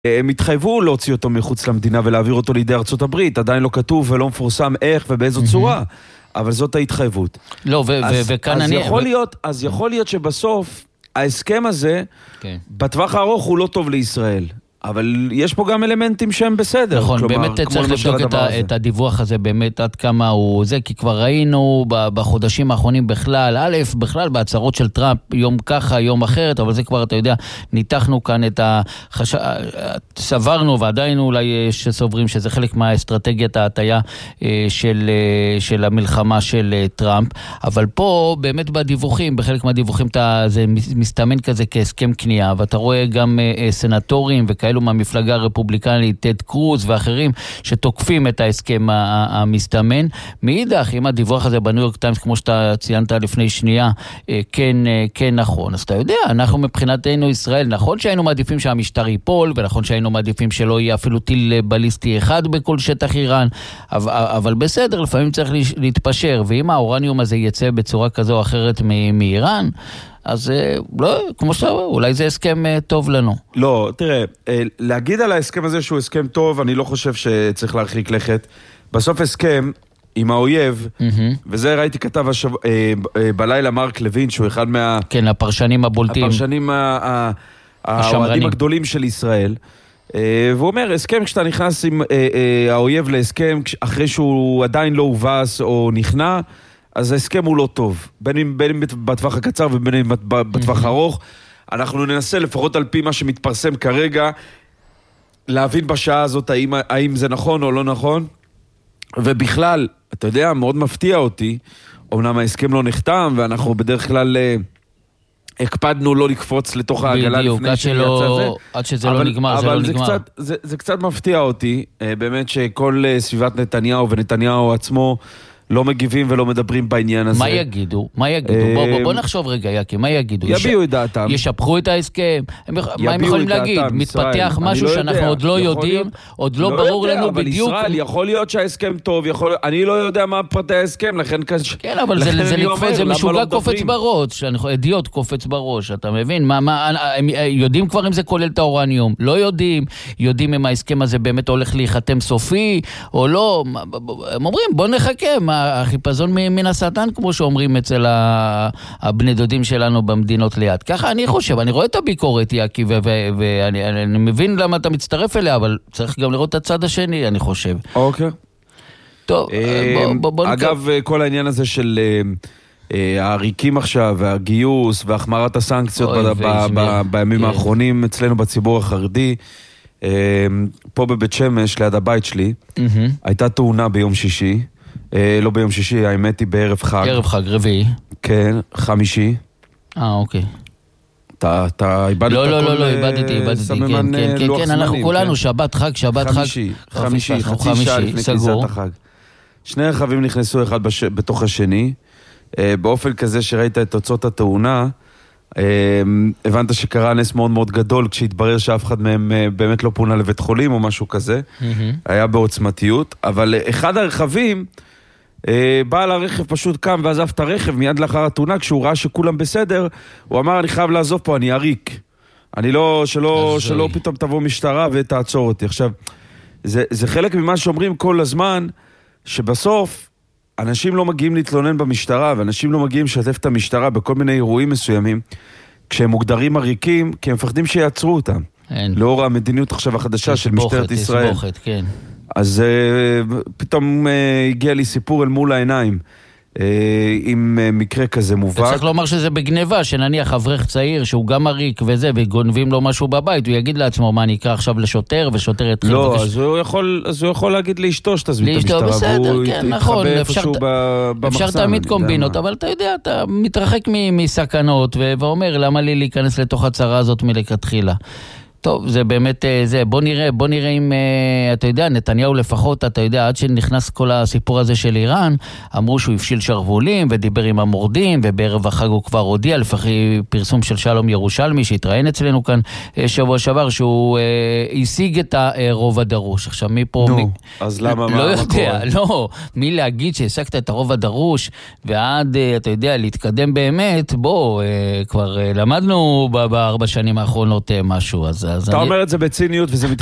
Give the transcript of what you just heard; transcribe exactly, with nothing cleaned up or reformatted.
הם התחייבו להוציא אותו מחוץ למדינה ולהעביר אותו לידי ארצות הברית, עדיין לא כתוב ולא מפורסם איך ובאיזו צורה, אבל זאת ההתחייבות. לא, וכאן אני... אז יכול להיות שבסוף ההסכם הזה, בטווח הארוך הוא לא טוב לישראל. אבל יש פה גם אלמנטים שהם בסדר. נכון, כלומר, באמת צריך לבדוק את, ה, את הדיווח הזה באמת עד כמה הוא זה, כי כבר ראינו בחודשים האחרונים בכלל, א', בכלל בהצהרות של טראמפ, יום ככה, יום אחרת, אבל זה כבר, אתה יודע, ניתחנו כאן את החש... סברנו, ועדיין אולי שסוברים שזה חלק מהאסטרטגיית ההטיה של, של המלחמה של טראמפ, אבל פה באמת בדיווחים, בחלק מהדיווחים זה מסתמן כזה כהסכם קנייה, ואתה רואה גם סנטורים וכאלה, אלו מהמפלגה הרפובליקנית, טד קרוז ואחרים, שתוקפים את ההסכם המסתמן. מאידך, אם הדיווח הזה בניו יורק טיימס, כמו שאתה ציינת לפני שנייה, כן, כן נכון. אז אתה יודע, אנחנו מבחינתנו ישראל, נכון שהיינו מעדיפים שהמשטר ייפול, ונכון שהיינו מעדיפים שלא יהיה אפילו טיל בליסטי אחד בכל שטח איראן, אבל, אבל בסדר, לפעמים צריך להתפשר, ואם האורניום הזה יצא בצורה כזו או אחרת מאיראן, אז לא, כמו שאתה אומר, אולי זה הסכם טוב לנו. לא, תראה, להגיד על ההסכם הזה שהוא הסכם טוב, אני לא חושב שצריך להרחיק לכת. בסוף הסכם עם האויב, וזה ראיתי כתב בלילה מרק לוין, שהוא אחד מה... כן, הפרשנים הבולטים. הפרשנים האוהדים הגדולים של ישראל. והוא אומר, הסכם כשאתה נכנס עם האויב להסכם, אחרי שהוא עדיין לא הובס או נכנע, אז ההסכם הוא לא טוב, בין אם, בין אם בטווח הקצר ובין אם בטווח ארוך. אנחנו ננסה לפחות על פי מה שמתפרסם כרגע, להבין בשעה הזאת האם, האם זה נכון או לא נכון. ובכלל, אתה יודע, מאוד מפתיע אותי, אמנם ההסכם לא נחתם, ואנחנו בדרך כלל הקפדנו לא לקפוץ לתוך העגלה לפני שיצא זה. עד שזה לא נגמר, זה לא נגמר. אבל זה, זה קצת מפתיע אותי, באמת שכל סביבת נתניהו ונתניהו עצמו, לא מגיבים ולא מדברים בעניין הזה. מה יגידו? מה יגידו? בוא, בוא, בוא נחשוב רגע, יקי, מה יגידו? יביאו את דעתם. ישפחו את ההסכם? מה הם יכולים להגיד? מתפתח משהו שאנחנו עוד לא יודעים, עוד לא ברור לנו בדיוק. אבל ישראל, יכול להיות שההסכם טוב, אני לא יודע מה פרטי ההסכם, לכן קשה. כן, אבל זה משוגע קופץ בראש, אדיוט קופץ בראש, אתה מבין? הם יודעים כבר אם זה כולל את האורניום, לא יודעים, יודעים אם ההסכם הזה באמת הולך להיחתם סופי, או לא. הם אומרים, בוא נחכה, החיפזון מן השטן, כמו שאומרים אצל הבני דודים שלנו במדינות ליד. ככה אני חושב, אני רואה את הביקורת, יקי, ואני מבין למה אתה מצטרף אליה, אבל צריך גם לראות את הצד השני, אני חושב. אוקיי. טוב, בוא נקרא. אגב, כל העניין הזה של העריקים עכשיו, והגיוס, והחמרת הסנקציות בימים האחרונים אצלנו בציבור החרדי, פה בבית שמש, ליד הבית שלי, הייתה תאונה ביום שישי, לא ביום שישי, האמת היא בערב חג. ערב חג, רביעי. כן, חמישי. אה, אוקיי. אתה, אתה איבדת לא, לא, לא, לא, איבדתי, איבדתי, כן, כן, כן, כן, אנחנו כולנו, שבת חג, שבת חג. חמישי, חמישי, חצי שעה לפני כניסת החג. שני רכבים נכנסו אחד בתוך השני, באופן כזה שראית את תוצאות התאונה, הבנת שקרה נס מאוד מאוד גדול, כשהתברר שאף אחד מהם באמת לא פונה לבית חולים או משהו כזה, היה בעוצמתיות, אבל אחד הרכבים, בעל הרכב פשוט קם ועזב את הרכב מיד לאחר התאונה, כשהוא ראה שכולם בסדר, הוא אמר, אני חייב לעזוב פה, אני אריק. אני לא, שלא, שלא פתאום תבוא משטרה ותעצור אותי. עכשיו, זה, זה חלק ממה שאומרים כל הזמן, שבסוף, אנשים לא מגיעים להתלונן במשטרה, ואנשים לא מגיעים לשתף את המשטרה בכל מיני אירועים מסוימים, כשהם מוגדרים עריקים, כי הם מפחדים שיעצרו אותם. אין. לאור המדיניות עכשיו החדשה של משטרת ישראל. תסבוכת, כן. אז uh, פתאום uh, הגיע לי סיפור אל מול העיניים, uh, עם uh, מקרה כזה מובהק. צריך לומר שזה בגניבה, שנניח אברך צעיר, שהוא גם עריק וזה, וגונבים לו משהו בבית, הוא יגיד לעצמו מה נקרא עכשיו לשוטר, ושוטר יתחיל... לא, לבקש... אז, הוא יכול, אז הוא יכול להגיד לאשתו שתזמין את המשטרה, בסדר, והוא כן, ית, נכון, יתחבא אפשר, איפשהו במחסן. אפשר תמיד קומבינות, אבל אתה יודע, אתה מתרחק מסכנות, ואומר, למה לי להיכנס לתוך הצרה הזאת מלכתחילה? טוב, זה באמת, זה, בוא נראה, בוא נראה אם, אתה יודע, נתניהו לפחות, אתה יודע, עד שנכנס כל הסיפור הזה של איראן, אמרו שהוא הפשיל שרבולים ודיבר עם המורדים, ובערב החג הוא כבר הודיע, לפי פרסום של שלום ירושלמי, שהתראיין אצלנו כאן שבוע שעבר, שהוא אה, השיג את הרוב הדרוש. עכשיו, מי פה... נו, מי... אז למה, לא מה יודע, לא, מי להגיד שהשגת את הרוב הדרוש, ועד, אתה יודע, להתקדם באמת, בוא, אה, כבר אה, למדנו בארבע שנים האחרונות אה, משהו, אז הזה. אתה אומר את זה בציניות וזה